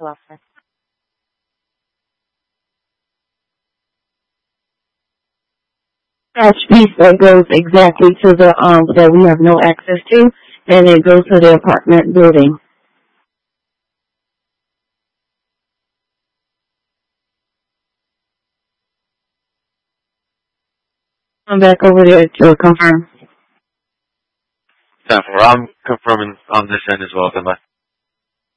officer. Patch piece that goes exactly to the, that we have no access to, and it goes to the apartment building. I'm back over there to confirm. I'm confirming on this end as well, then.